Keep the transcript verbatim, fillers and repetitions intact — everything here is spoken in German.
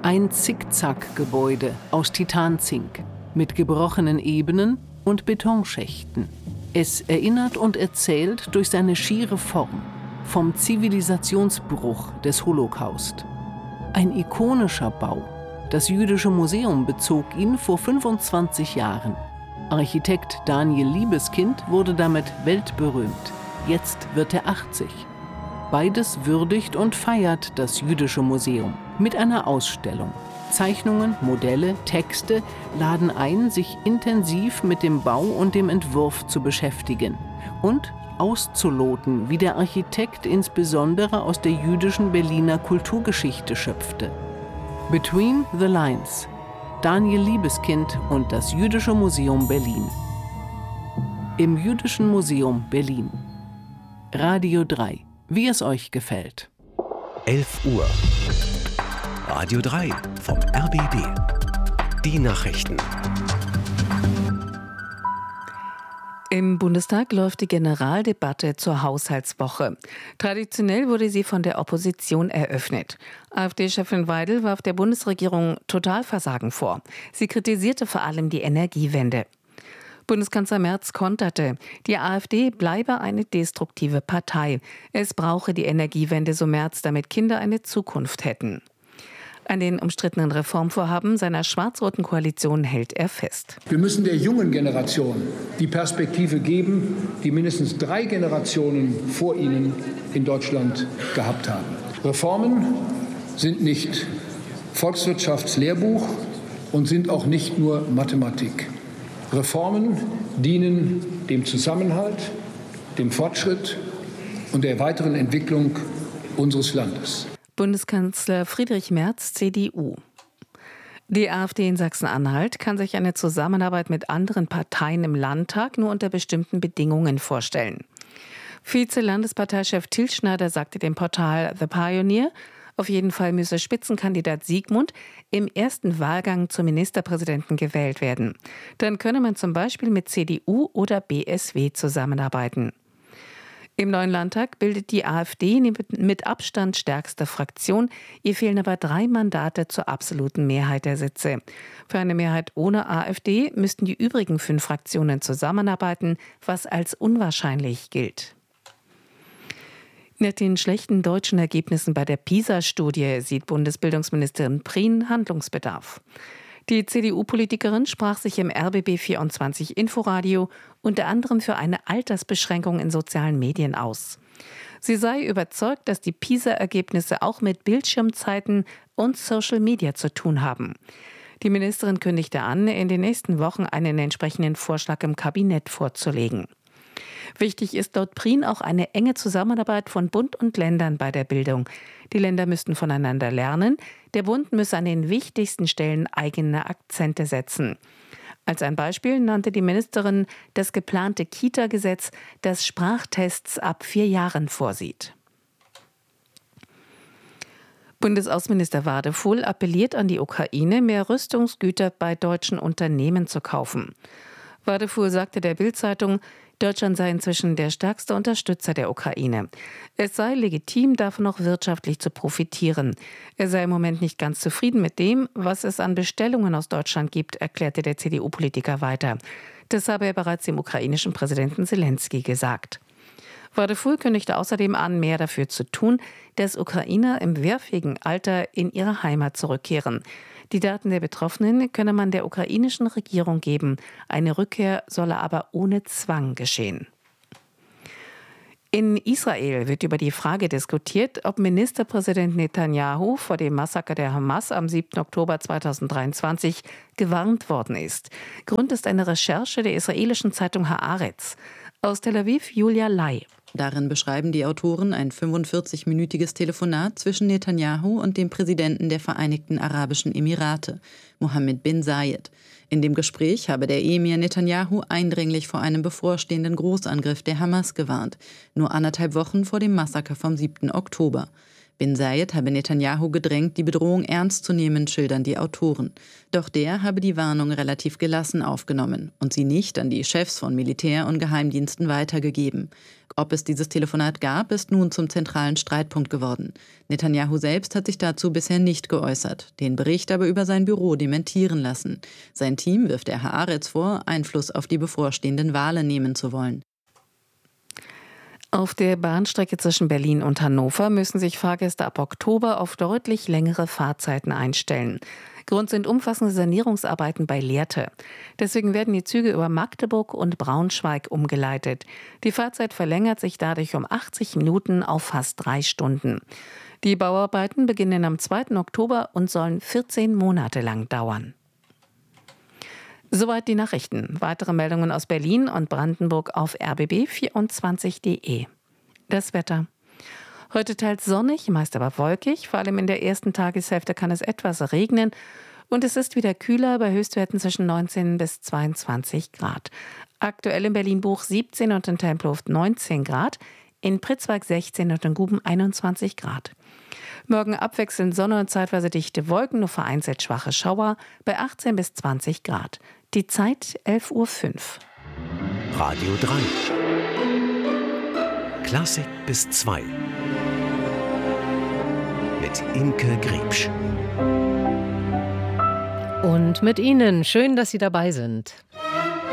Ein Zickzackgebäude aus Titanzink mit gebrochenen Ebenen und Betonschächten. Es erinnert und erzählt durch seine schiere Form vom Zivilisationsbruch des Holocaust. Ein ikonischer Bau. Das Jüdische Museum bezog ihn vor fünfundzwanzig Jahren. Architekt Daniel Liebeskind wurde damit weltberühmt. Jetzt wird er achtzig. Beides würdigt und feiert das Jüdische Museum mit einer Ausstellung. Zeichnungen, Modelle, Texte laden ein, sich intensiv mit dem Bau und dem Entwurf zu beschäftigen und auszuloten, wie der Architekt insbesondere aus der jüdischen Berliner Kulturgeschichte schöpfte. Between the Lines. Daniel Liebeskind und das Jüdische Museum Berlin. Im Jüdischen Museum Berlin. Radio drei. Wie es euch gefällt. elf Uhr. Radio drei vom R B B. Die Nachrichten. Im Bundestag läuft die Generaldebatte zur Haushaltswoche. Traditionell wurde sie von der Opposition eröffnet. AfD-Chefin Weidel warf der Bundesregierung Totalversagen vor. Sie kritisierte vor allem die Energiewende. Bundeskanzler Merz konterte, die AfD bleibe eine destruktive Partei. Es brauche die Energiewende, so Merz, damit Kinder eine Zukunft hätten. An den umstrittenen Reformvorhaben seiner schwarz-roten Koalition hält er fest. Wir müssen der jungen Generation die Perspektive geben, die mindestens drei Generationen vor ihnen in Deutschland gehabt haben. Reformen sind nicht Volkswirtschaftslehrbuch und sind auch nicht nur Mathematik. Reformen dienen dem Zusammenhalt, dem Fortschritt und der weiteren Entwicklung unseres Landes. Bundeskanzler Friedrich Merz, C D U. Die AfD in Sachsen-Anhalt kann sich eine Zusammenarbeit mit anderen Parteien im Landtag nur unter bestimmten Bedingungen vorstellen. Vize-Landesparteichef Till Schneider sagte dem Portal The Pioneer, auf jeden Fall müsse Spitzenkandidat Siegmund im ersten Wahlgang zum Ministerpräsidenten gewählt werden. Dann könne man zum Beispiel mit C D U oder B S W zusammenarbeiten. Im neuen Landtag bildet die AfD mit Abstand stärkste Fraktion. Ihr fehlen aber drei Mandate zur absoluten Mehrheit der Sitze. Für eine Mehrheit ohne AfD müssten die übrigen fünf Fraktionen zusammenarbeiten, was als unwahrscheinlich gilt. Nach den schlechten deutschen Ergebnissen bei der PISA-Studie sieht Bundesbildungsministerin Prien Handlungsbedarf. Die C D U-Politikerin sprach sich im R B B vierundzwanzig Inforadio unter anderem für eine Altersbeschränkung in sozialen Medien aus. Sie sei überzeugt, dass die PISA-Ergebnisse auch mit Bildschirmzeiten und Social Media zu tun haben. Die Ministerin kündigte an, in den nächsten Wochen einen entsprechenden Vorschlag im Kabinett vorzulegen. Wichtig ist laut Prien auch eine enge Zusammenarbeit von Bund und Ländern bei der Bildung. Die Länder müssten voneinander lernen. Der Bund müsse an den wichtigsten Stellen eigene Akzente setzen. Als ein Beispiel nannte die Ministerin das geplante Kita-Gesetz, das Sprachtests ab vier Jahren vorsieht. Bundesaußenminister Wadefuhl appelliert an die Ukraine, mehr Rüstungsgüter bei deutschen Unternehmen zu kaufen. Wadefuhl sagte der Bild-Zeitung, Deutschland sei inzwischen der stärkste Unterstützer der Ukraine. Es sei legitim, davon auch wirtschaftlich zu profitieren. Er sei im Moment nicht ganz zufrieden mit dem, was es an Bestellungen aus Deutschland gibt, erklärte der C D U-Politiker weiter. Das habe er bereits dem ukrainischen Präsidenten Selenskyj gesagt. Wadefuhl kündigte außerdem an, mehr dafür zu tun, dass Ukrainer im wehrfähigen Alter in ihre Heimat zurückkehren. Die Daten der Betroffenen könne man der ukrainischen Regierung geben. Eine Rückkehr solle aber ohne Zwang geschehen. In Israel wird über die Frage diskutiert, ob Ministerpräsident Netanyahu vor dem Massaker der Hamas am siebten Oktober zweitausenddreiundzwanzig gewarnt worden ist. Grund ist eine Recherche der israelischen Zeitung Haaretz. Aus Tel Aviv Julia Lai. Darin beschreiben die Autoren ein fünfundvierzig-minütiges Telefonat zwischen Netanyahu und dem Präsidenten der Vereinigten Arabischen Emirate, Mohammed bin Zayed. In dem Gespräch habe der Emir Netanyahu eindringlich vor einem bevorstehenden Großangriff der Hamas gewarnt, nur anderthalb Wochen vor dem Massaker vom siebten Oktober. Bin Zayed habe Netanyahu gedrängt, die Bedrohung ernst zu nehmen, schildern die Autoren. Doch der habe die Warnung relativ gelassen aufgenommen und sie nicht an die Chefs von Militär und Geheimdiensten weitergegeben. Ob es dieses Telefonat gab, ist nun zum zentralen Streitpunkt geworden. Netanyahu selbst hat sich dazu bisher nicht geäußert, den Bericht aber über sein Büro dementieren lassen. Sein Team wirft der Haaretz vor, Einfluss auf die bevorstehenden Wahlen nehmen zu wollen. Auf der Bahnstrecke zwischen Berlin und Hannover müssen sich Fahrgäste ab Oktober auf deutlich längere Fahrzeiten einstellen. Grund sind umfassende Sanierungsarbeiten bei Lehrte. Deswegen werden die Züge über Magdeburg und Braunschweig umgeleitet. Die Fahrzeit verlängert sich dadurch um achtzig Minuten auf fast drei Stunden. Die Bauarbeiten beginnen am zweiten Oktober und sollen vierzehn Monate lang dauern. Soweit die Nachrichten. Weitere Meldungen aus Berlin und Brandenburg auf r b b vierundzwanzig punkt d e. Das Wetter. Heute teils sonnig, meist aber wolkig. Vor allem in der ersten Tageshälfte kann es etwas regnen. Und es ist wieder kühler bei Höchstwerten zwischen neunzehn bis zweiundzwanzig Grad. Aktuell in Berlin-Buch siebzehn und in Tempelhof neunzehn Grad. In Pritzwalk sechzehn und in Guben einundzwanzig Grad. Morgen abwechselnd Sonne und zeitweise dichte Wolken, nur vereinzelt schwache Schauer bei achtzehn bis zwanzig Grad. Die Zeit elf Uhr fünf. Radio drei. Klassik bis zwei. Mit Imke Griebsch. Und mit Ihnen. Schön, dass Sie dabei sind.